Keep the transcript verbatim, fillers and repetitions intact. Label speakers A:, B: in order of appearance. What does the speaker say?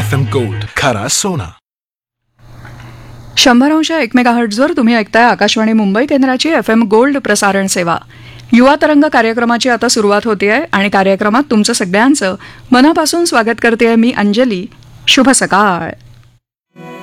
A: F M gold, खरा सोना.
B: शंभर अंश एक मेगाहर्ट्झवर तुम्ही ऐकताय आकाशवाणी मुंबई केंद्राची एफ एम गोल्ड प्रसारण सेवा. युवा तरंग कार्यक्रमाची आता सुरुवात होते आहे आणि कार्यक्रमात तुमचं सगळ्यांचं मनापासून स्वागत करते मी अंजली. शुभ सकाळ.